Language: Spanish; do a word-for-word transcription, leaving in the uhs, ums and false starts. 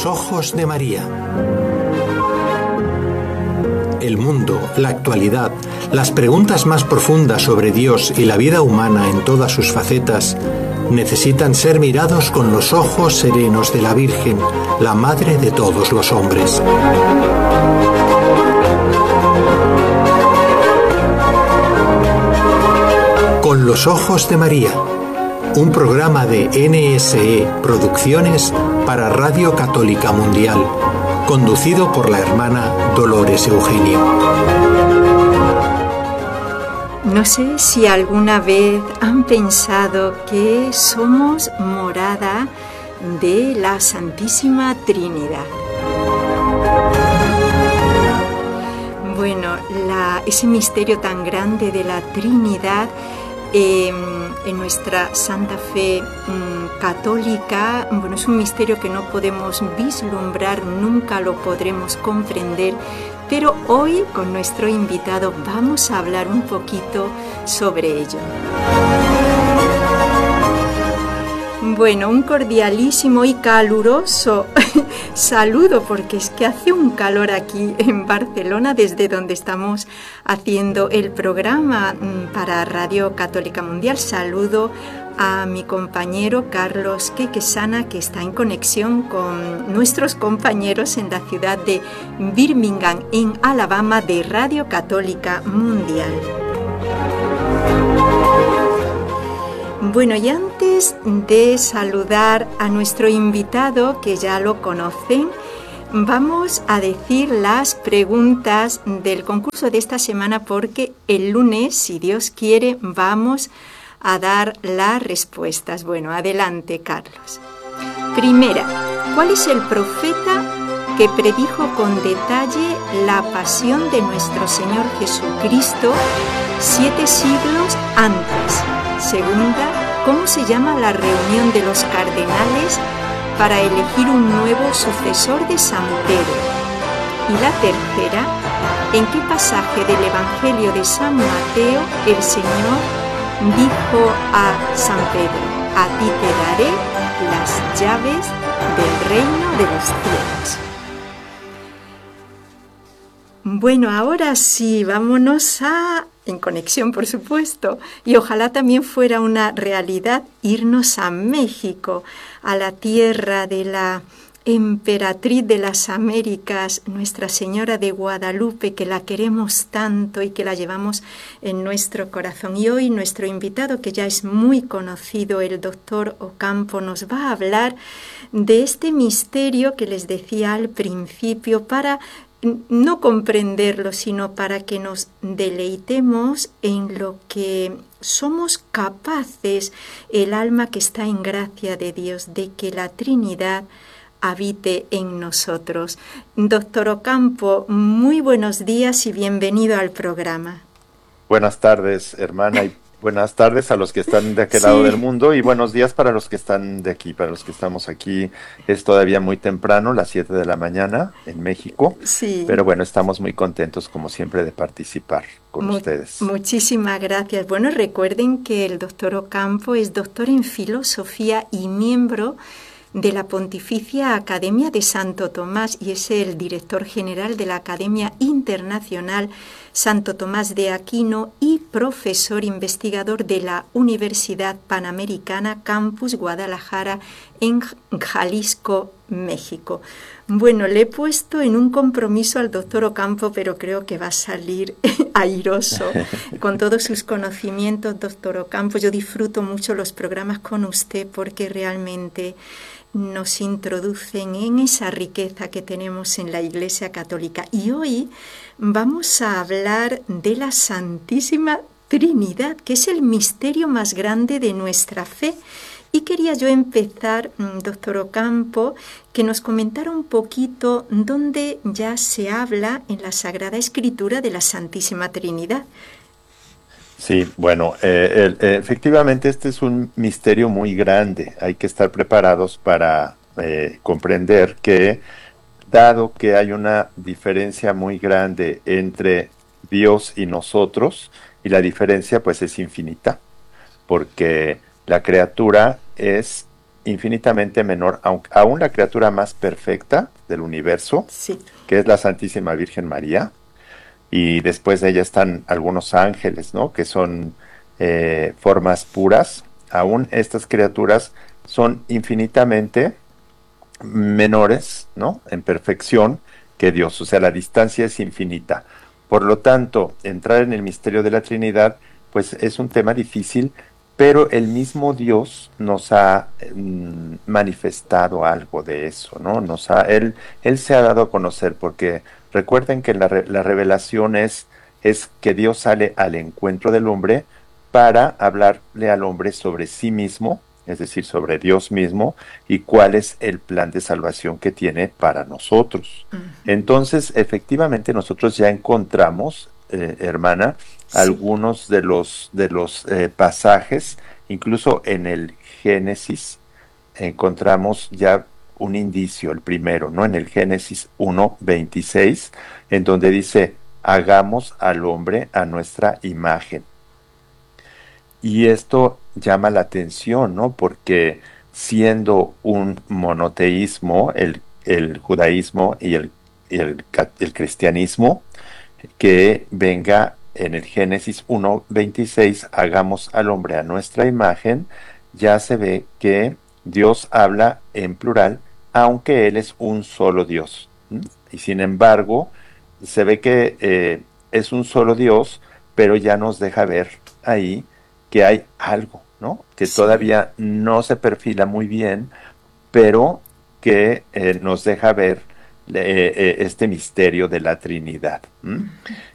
los ojos de María. El mundo, la actualidad, las preguntas más profundas sobre Dios y la vida humana en todas sus facetas necesitan ser mirados con los ojos serenos de la Virgen, la Madre de todos los hombres. Con los ojos de María, un programa de N S E Producciones para Radio Católica Mundial, conducido por la hermana Dolores Eugenio. No sé si alguna vez han pensado que somos morada de la Santísima Trinidad. Bueno, la, ese misterio tan grande de la Trinidad eh, en nuestra Santa Fe mmm, católica, bueno, es un misterio que no podemos vislumbrar, nunca lo podremos comprender, pero hoy con nuestro invitado vamos a hablar un poquito sobre ello. Bueno, un cordialísimo y caluroso saludo, porque es que hace un calor aquí en Barcelona, desde donde estamos haciendo el programa para Radio Católica Mundial. Saludo a mi compañero Carlos Quequesana, que está en conexión con nuestros compañeros en la ciudad de Birmingham, en Alabama, de Radio Católica Mundial. Bueno, y antes de saludar a nuestro invitado, que ya lo conocen, vamos a decir las preguntas del concurso de esta semana, porque el lunes, si Dios quiere, vamos a dar las respuestas. Bueno, adelante, Carlos. Primera, ¿cuál es el profeta que predijo con detalle la pasión de nuestro Señor Jesucristo siete siglos antes? Segunda, ¿cómo se llama la reunión de los cardenales para elegir un nuevo sucesor de San Pedro? Y la tercera, ¿en qué pasaje del Evangelio de San Mateo el Señor dijo a San Pedro: a ti te daré las llaves del reino de los cielos? Bueno, ahora sí, vámonos a, en conexión por supuesto, y ojalá también fuera una realidad, irnos a México, a la tierra de la emperatriz de las Américas, Nuestra Señora de Guadalupe, que la queremos tanto y que la llevamos en nuestro corazón. Y hoy nuestro invitado, que ya es muy conocido, el doctor Ocampo, nos va a hablar de este misterio que les decía al principio, para no comprenderlo, sino para que nos deleitemos en lo que somos capaces, el alma que está en gracia de Dios, de que la Trinidad habite en nosotros. Doctor Ocampo, muy buenos días y bienvenido al programa. Buenas tardes, hermana, y buenas tardes a los que están de aquel sí. lado del mundo, y buenos días para los que están de aquí, para los que estamos aquí. Es todavía muy temprano, las siete de la mañana en México, sí. pero bueno, estamos muy contentos como siempre de participar con Mu- ustedes. Muchísimas gracias. Bueno, recuerden que el doctor Ocampo es doctor en filosofía y miembro de la Pontificia Academia de Santo Tomás, y es el director general de la Academia Internacional Santo Tomás de Aquino y profesor investigador de la Universidad Panamericana Campus Guadalajara en Jalisco, México. Bueno, le he puesto en un compromiso al doctor Ocampo, pero creo que va a salir airoso con todos sus conocimientos, doctor Ocampo. Yo disfruto mucho los programas con usted porque realmente nos introducen en esa riqueza que tenemos en la Iglesia Católica. Y hoy vamos a hablar de la Santísima Trinidad, que es el misterio más grande de nuestra fe. Y quería yo empezar, doctor Ocampo, que nos comentara un poquito dónde ya se habla en la Sagrada Escritura de la Santísima Trinidad. Sí, bueno, eh, el, eh, efectivamente este es un misterio muy grande. Hay que estar preparados para eh, comprender que, dado que hay una diferencia muy grande entre Dios y nosotros, y la diferencia pues es infinita, porque la criatura es infinitamente menor, aunque aún la criatura más perfecta del universo, Sí. que es la Santísima Virgen María, y después de ella están algunos ángeles, ¿no? Que son eh, formas puras. Aún estas criaturas son infinitamente menores, ¿no? En perfección que Dios, o sea, la distancia es infinita. Por lo tanto, entrar en el misterio de la Trinidad, pues es un tema difícil, pero el mismo Dios nos ha mm, manifestado algo de eso, ¿no? Nos ha, él, él se ha dado a conocer, porque recuerden que la, re- la revelación es, es que Dios sale al encuentro del hombre para hablarle al hombre sobre sí mismo, es decir, sobre Dios mismo, y cuál es el plan de salvación que tiene para nosotros. Ujú. Entonces, efectivamente, nosotros ya encontramos, eh, hermana, Sí. algunos de los, de los eh, pasajes, incluso en el Génesis, encontramos ya un indicio, el primero, ¿no? En el Génesis uno veintiséis, en donde dice, hagamos al hombre a nuestra imagen. Y esto llama la atención, ¿no? Porque siendo un monoteísmo, el, el judaísmo y el, y el, ca- el cristianismo, que venga en el Génesis uno veintiséis, hagamos al hombre a nuestra imagen, ya se ve que Dios habla en plural, aunque Él es un solo Dios. ¿m? Y sin embargo, se ve que eh, es un solo Dios, pero ya nos deja ver ahí que hay algo, ¿no? Que Sí. todavía no se perfila muy bien, pero que eh, nos deja ver eh, eh, este misterio de la Trinidad. ¿m?